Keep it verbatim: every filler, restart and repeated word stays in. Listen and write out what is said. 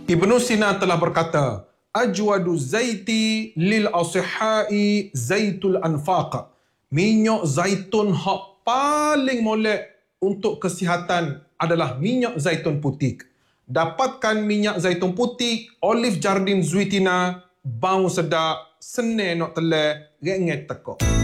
Ibnu Sina telah berkata, Ajwadu zaiti lil asihai zaitul anfaq. Minyak zaitun hak paling molek untuk kesihatan adalah minyak zaitun putih. Dapatkan minyak zaitun putih, Olive Jardin Zuitina, bau sedap, senang nak telan, renget tekok.